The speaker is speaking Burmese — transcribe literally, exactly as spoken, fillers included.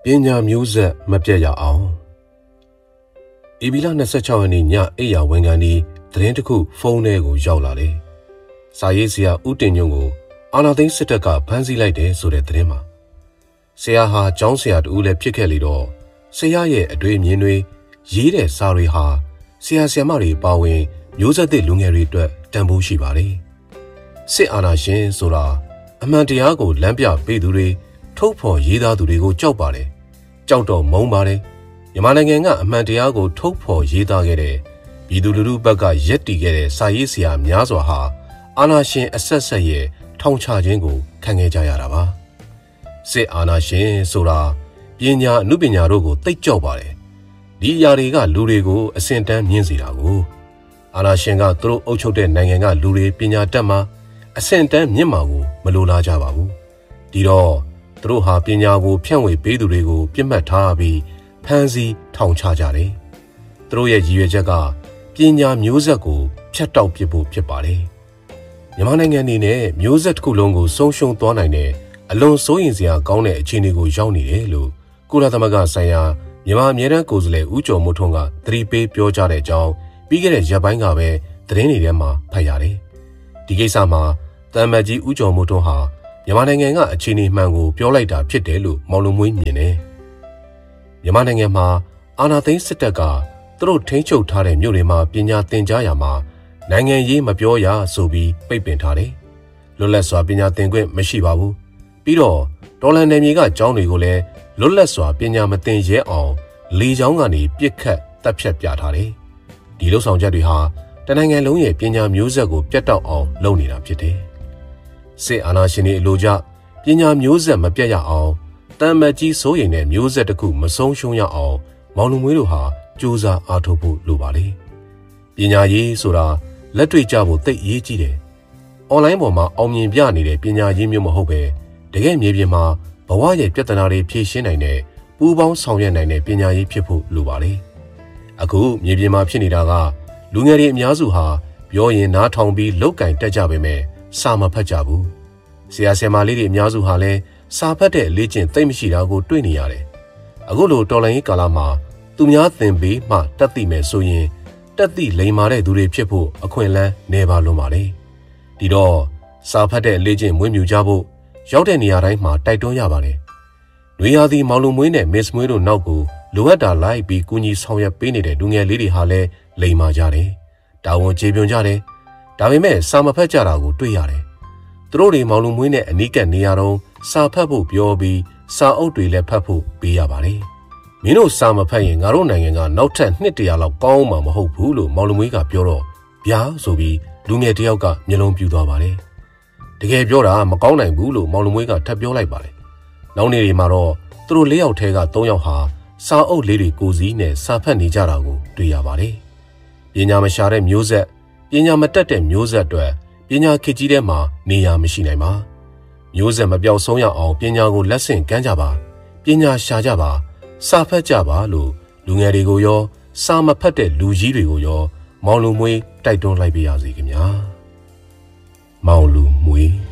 ညာမျိုးဆက်မပြတ်ရအောင်ဧပြီလ၂၆ရက်နေ့ညအိယာဝန်ခံဒီသတင်းတစ်ခုဖုန်းထဲကိုရောက်လာတယ်။စာရေးဆရာဦးတင်ညွန့်ကိုအာနာသိန်းစစ်တပ်ကဖမ်းဆီးလိုက်တယ်ဆိုတဲ့သတင်းမှာဆရာဟာကျောင်းဆရာတူလည်းဖြစ်ခဲ့လေတော့ဆရာရဲ့အတွေ့အမြင်တွေရေးတဲ့စာတွေဟာဆရာဆရာမတွေပါဝင်မျိုးဆက်သစ်လူငယ်တွေအတွက်တန်ဖိုးရှိပါတယ်။စစ်အာဏာရှင်ဆိုတာအမှန်တရားကိုလမ်းပြပေးသူတွေထုတ်ဖော်ရေးသားသူတွေကိုကြောက်ပါတယ်။ကြောက်တော့မုန်းပါတယ်။မြန်မာနိုင်ငံကအမှန်တရားကိုထုတ်ဖော်ရေးသားခဲ့တဲ့ပြည်သူလူထုဘက်ကရက်တီခဲ့တဲ့စာရေးဆရာများစွာဟာအာဏာရှင်အဆက်ဆက်ရဲ့ထောင်ချခြင်းကိုခံခဲ့ကြရတာပါ။စစ်အာဏာရှင်ဆိုတာပညာအနုပညာတို့ကိုသိကြောက်ပါတယ်။ဒီအရာတွေကလူတွေကိုအစင်တန်းမြင့်စေတာကိုအာဏာရှင်ကသူတို့အုပ်ချုပ်တဲ့နိုင်ငံကလူတွေပညာတတ်မှအစင်တန်းမြင့်မှာကိုမလိုလားကြပါဘူး။ဒီတော့သူတို့ဟာပညာကိုဖြန့်ဝေပေးသူတွေကိုပြစ်မှတ်ထားပြီးဖမ်းဆီးထောင်ချကြတယ်။သူတို့ရဲ့ရည်ရွယ်ချက်ကပညာမျိုးဆက်ကိုဖျက်တောက်ပစ်ဖို့ဖြစ်ပါတယ်။မြန်မာနိုင်ငံအနေနဲ့မျိုးဆက်တစ်ခုလုံးကိုဆုံးရှုံးသွားနိုင်တဲ့အလွန်စိုးရိမ်စရာကောင်းတဲ့အခြေအနေကိုရောက်နေတယ်လို့ကုလသမဂ္ဂဆိုင်ရာမြန်မာအမြဲတမ်းကိုယ်စားလှယ်ဦးကျော်မိုးထွန်းကသတိပေးပြောကြားတဲ့အကြောင်းပြီးခဲ့တဲ့ရက်ပိုင်းကပဲသတင်းတွေထဲမှာဖတ်ရတယ်။ဒီကိစ္စမှာတမ္မတ်ကြီးဦးကျော်မိုးထွန်းဟာမြန်မာနိုင်ငံကအခြေအနေမှန်ကိုပြောလိုက်တာဖြစ်တယ်လို့မောင်လုံမွေးမြင်တယ်။မြန်မာနိုင်ငံမှာအာဏာသိမ်းစစ်တပ်ကသူတို့ထိန်းချုပ်ထားတဲ့မြို့တွေမှာပညာသင်ကြားရာမှာနိုင်ငံရေးမပြောရဆိုပြီးပိတ်ပင်ထားတယ်။လွတ်လပ်စွာပညာသင်ခွင့်မရှိပါဘူး။ပြီးတော့တော်လန်နယ်မြေကကျောင်းတွေကိုလည်းလွတ်လပ်စွာပညာမသင်ရဲအောင်လေကြောင်းကနေပြစ်ခတ်တပ်ဖြတ်ပြထားတယ်။ဒီလှုပ်ဆောင်ချက်တွေဟာတနိုင်ငံလုံးရဲ့ပညာမျိုးဆက်ကိုပြတ်တောက်အောင်လုပ်နေတာဖြစ်တယ်။စစ်အာဏာရှင်တွေအလိုကျပညာမျိုးဆက်မပြတ်ရအောင်တမ္မတ်ကြီးစိုးရိမ်တဲ့မျိုးဆက်တစ်ခုမဆုံးရှုံးရအောင်မောင်လူမွေးတို့ဟာကြိုးစားအားထုတ်ဖို့လိုပါလေ။ပညာရေးဆိုတာလက်တွေ့ကျဖို့သိအရေးကြီးတယ်။ online ပေါ်မှာအောင်မြင်ပြနေတဲ့ပညာရေးမျိုးမဟုတ်ပဲတကယ်မြေပြင်မှာဘဝရဲ့ပြဿနာတွေဖြေရှင်းနိုင်တဲ့ပူးပေါင်းဆောင်ရွက်နိုင်တဲ့ပညာရေးဖြစ်ဖို့လိုပါလေ။အခုမြေပြင်မှာဖြစ်နေတာကလူငယ်တွေအများစုဟာပြောရင်နားထောင်ပြီးလောက်ကင်တက်ကြပေမဲ့စာမဖတ်ကြဘူး။ဆရာဆရာမလေးတွေအများစုဟာလည်းစာဖတ်တဲ့အလေးကျင့်သိမ့်မရှိတာကိုတွေ့နေရတယ်။အခုလိုတော်လှန်ရေးကာလမှာသူများသင်ပေးမှတက်သိမယ်ဆိုရင်တက်သိလိမ်မာတဲ့သူတွေဖြစ်ဖို့အခွင့်အလမ်းနေပါလွန်းပါလေ။ဒီတော့စာဖတ်တဲ့အလေးကျင့်မွေးမြူကြဖို့ရောက်တဲ့နေရာတိုင်းမှာတိုက်တွန်းရပါတယ်။နွေရာသီမောင်လူမွေးနဲ့မစ်မွေးတို့နောက်ကိုလိုအပ်တာလိုက်ပြီးကူညီဆောင်ရွက်ပေးနေတဲ့လူငယ်လေးတွေဟာလည်းလိမ်မာကြတယ်။တာဝန်ကျေပွန်ကြတယ်။ဒါပေမဲ့စာမဖတ်ကြတာကိုတွေ့ရတယ်။သူတို့တွေမောင်လူမွေးနဲ့အနီးကပ်နေရတော့စာဖတ်ဖို့ပြောပြီးစာအုပ်တွေလည်းဖတ်ဖို့ပေးရပါတယ်။မင်းတို့စာမဖတ်ရင်ငါတို့နိုင်ငံကနောက်ထပ်နှစ်တရာလောက်ကောင်းမှမဟုတ်ဘူးလို့မောင်လူမွေးကပြောတော့ဗျာဆိုပြီးလူငယ်တယောက်ကမျက်လုံးပြူသွားပါတယ်။တကယ်ပြောတာမကောင်းနိုင်ဘူးလို့မောင်လူမွေးကထပ်ပြောလိုက်ပါတယ်။နောက်နေ့တွေမှာတော့သူတို့လေးယောက်ထဲကသုံးယောက်ဟာစာအုပ်လေးတွေကိုစီးနဲ့စာဖတ်နေကြတာကိုတွေ့ရပါတယ်။ပညာမရှာတဲ့မျိုးဆက်ပညာမတတ်တဲ့မျိုးဆက်အတွက်ပညာခေတ်ကြီးထဲမှာနေရာမရှိနိုင်ပါ။မျိုးဆက်မပြောက်ဆုံးရအောင်ပညာကိုလက်ဆင့်ကမ်းကြပါ။ပညာရှာကြပါစာဖတ်ကြပါလို့လူငယ်တွေကိုရောစာမဖတ်တဲ့လူကြီးတွေကိုရောမောင်လူမွေးတိုက်တွန်းလိုက်ပါရစေခင်ဗျာ။မောင်လူမွေး